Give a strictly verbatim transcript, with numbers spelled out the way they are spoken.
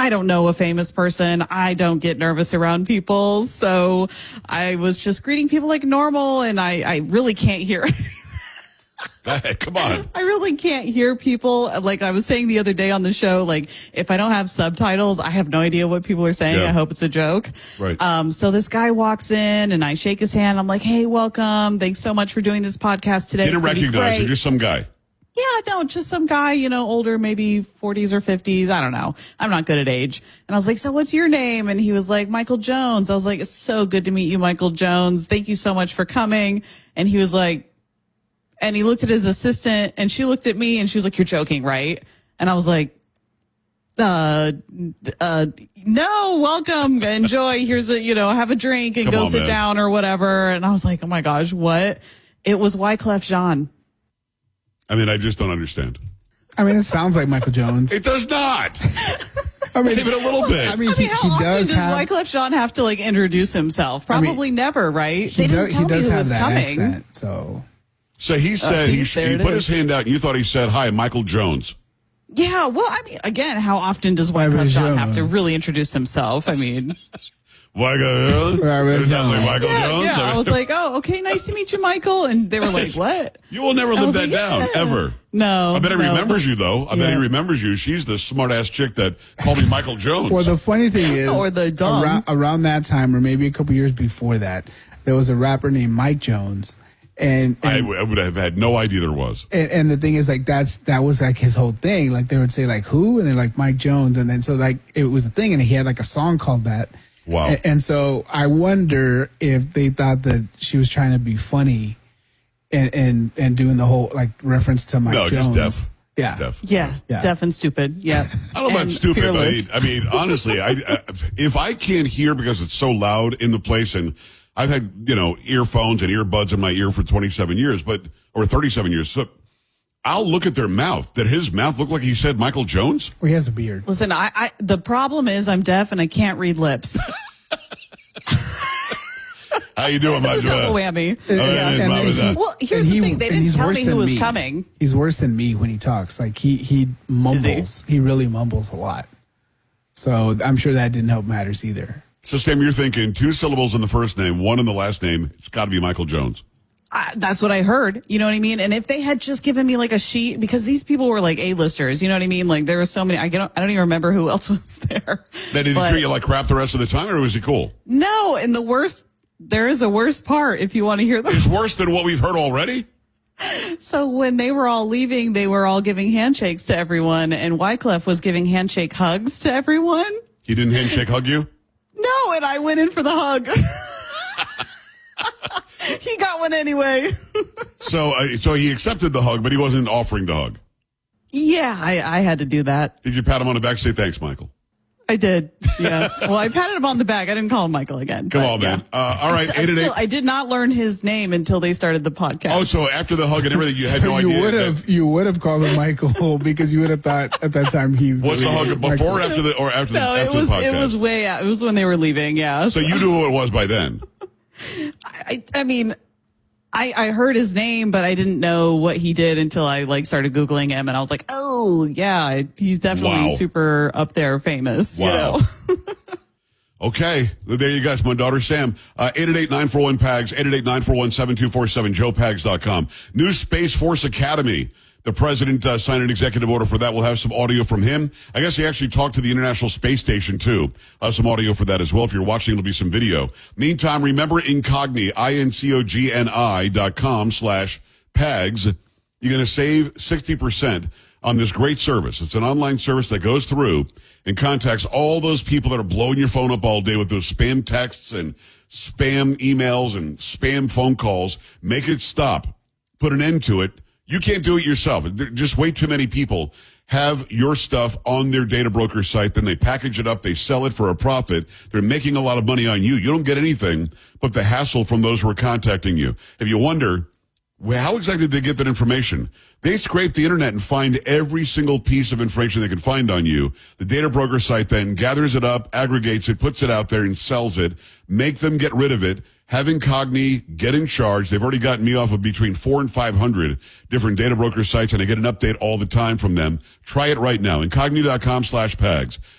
I don't know a famous person. I don't get nervous around people. So I was just greeting people like normal, and I, I really can't hear. Hey, come on. I really can't hear people. Like I was saying the other day on the show, like if I don't have subtitles, I have no idea what people are saying. Yeah. I hope it's a joke. Right. Um, so this guy walks in and I shake his hand. I'm like, hey, welcome. Thanks so much for doing this podcast today. You didn't It's gonna be recognize great. him. Just some guy. Yeah, no, just some guy, you know, older, maybe forties or fifties. I don't know. I'm not good at age. And I was like, so what's your name? And he was like, Michael Jones. I was like, it's so good to meet you, Michael Jones. Thank you so much for coming. And he was like, and he looked at his assistant and she looked at me and she was like, you're joking, right? And I was like, uh, uh, no, welcome, enjoy. Here's a, you know, have a drink and Come go on, sit man. down or whatever. And I was like, oh my gosh, what? It was Wyclef Jean. I mean, I just don't understand. I mean, it sounds like Michael Jones. It does not. I mean, Even a little bit. I mean, I he, mean, how he often does does have. Wyclef Jean have to like introduce himself? Probably mean, never, right? He, They didn't does, tell he does me who have was that coming. accent. So So he said see, he, sh- there he it put is. his hand out and you thought he said, hi, Michael Jones. Yeah, well, I mean, again, how often does Wyclef Michael Jean have to Jones. really introduce himself? I mean, Michael Jones? It sounds like Michael yeah, Jones. yeah. I I mean, was like, oh, okay, nice to meet you, Michael. And they were like, what? you will never I live was that like, down, yeah. ever. No. I bet he no. remembers you, though. I bet Yeah. he remembers you. She's the smart-ass chick that called me Michael Jones. Well, the funny thing is, Or the dumb. around, around that time, or maybe a couple years before that, there was a rapper named Mike Jones, and I, and, w- I would have had no idea there was. and and the thing is, like that's that was like his whole thing. Like they would say like who, and they're like Mike Jones, and then so like it was a thing, and he had like a song called that. Wow. And, and so I wonder if they thought that she was trying to be funny, and and and doing the whole like reference to Mike No, Jones. just deaf. Yeah. Just deaf. Yeah, Yeah. deaf and stupid. Yeah. I don't know about And stupid, but I, fearless. I mean, honestly, I, I if I can't hear because it's so loud in the place, and I've had you know earphones and earbuds in my ear for twenty-seven years, but or thirty-seven years, so I'll look at their mouth. Did his mouth look like he said Michael Jones? Well, he has a beard. Listen, I, I, the problem is I'm deaf and I can't read lips. How you doing, my Double man? whammy. Oh, yeah, And his mom then is he- that. Well, here's and the he- thing. They and didn't he's tell worse me who than was me. coming. He's worse than me when he talks. Like he he mumbles. He? really mumbles a lot. So I'm sure that didn't help matters either. So, Sam, you're thinking two syllables in the first name, one in the last name. It's got to be Michael Jones. I, that's what I heard. You know what I mean? And if they had just given me like a sheet, because these people were like A-listers, you know what I mean? Like there were so many, I don't, I don't even remember who else was there. Then did he But- treat you like crap the rest of the time, or was he cool? No, and the worst, there is a worst part if you want to hear It's the. worse than what we've heard already? So when they were all leaving, they were all giving handshakes to everyone, and Wyclef was giving handshake hugs to everyone. He didn't handshake hug you? No, and I went in for the hug. He got one anyway. So, uh, so he accepted the hug, but he wasn't offering the hug. Yeah, I, I had to do that. Did you pat him on the back and say, thanks, Michael? I did. Yeah. Well, I patted him on the back. I didn't call him Michael again. Come but, on, man. yeah. Uh, all right, I, eight eight still, eight. I did not learn his name until they started the podcast. Oh, so after the hug and everything, you had no you idea. would that- have you would have called him Michael because you would have thought at that time he What's the really hug is before Michael. or after the or after the, no, it after was the podcast? it was way out. It was when they were leaving. Yeah. So you knew who it was by then. I, I mean, I, I heard his name, but I didn't know what he did until I like started Googling him, and I was like, oh yeah, he's definitely Wow. super up there famous. Wow. You know? Okay, there you go. It's my daughter Sam. Uh, eight eight eight, nine four one, P A G S, eight eight eight, nine four one, seven two four seven, joe pags dot com. New Space Force Academy. The president uh, signed an executive order for that. We'll have some audio from him. I guess he actually talked to the International Space Station, too. I'll have some audio for that as well. If you're watching, it'll be some video. Meantime, remember Incogni, I N C O G N I dot com slash PAGS. You're going to save sixty percent on this great service. It's an online service that goes through and contacts all those people that are blowing your phone up all day with those spam texts and spam emails and spam phone calls. Make it stop. Put an end to it. You can't do it yourself. There- Just way too many people have your stuff on their data broker site. Then they package it up. They sell it for a profit. They're making a lot of money on you. You don't get anything but the hassle from those who are contacting you. If you wonder, well, how exactly did they get that information? They scrape the internet and find every single piece of information they can find on you. The data broker site then gathers it up, aggregates it, puts it out there, and sells it. Make them get rid of it. Have Incogni get in charge. They've already gotten me off of between four and five hundred different data broker sites, and I get an update all the time from them. Try it right now. Incogni dot com slash PAGS.